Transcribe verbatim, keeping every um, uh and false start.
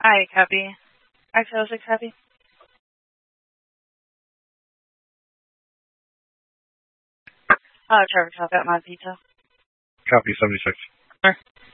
Hi, copy. X oh six, copy. Uh, Trevor Top at Mod Pizza. Copy seventy-six. Sure.